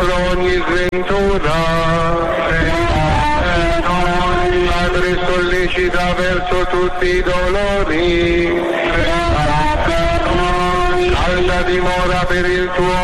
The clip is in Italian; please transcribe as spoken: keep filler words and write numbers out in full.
contro ogni sventura. Padre, sollecita verso tutti i dolori. Alta dimora per il tuo